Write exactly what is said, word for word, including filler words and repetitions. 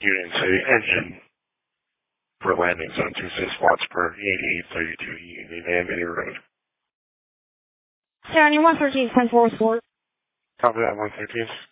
Union City engine for landing zone two six watts per eighty-eight thirty-two Union Amity Road. Sarah, one thirteen, ten four four. Copy that, one thirteen.